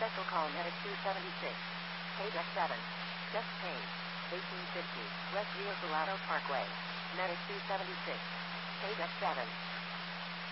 Special call Medic 276. Page X7. Just page. 1850. West Rio Salado Parkway. Medic 276. Page X7.